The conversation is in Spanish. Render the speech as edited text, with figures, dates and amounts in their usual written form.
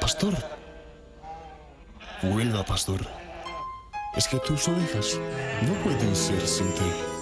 Pastor, vuelva, pastor. Es que tus ovejas no pueden ser sin ti.